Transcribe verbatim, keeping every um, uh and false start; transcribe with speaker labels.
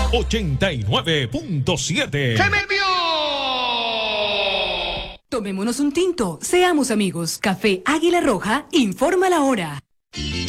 Speaker 1: ochenta y nueve punto siete.
Speaker 2: ¡Se me vio!
Speaker 3: Tomémonos un tinto, seamos amigos. Café Águila Roja informa la hora.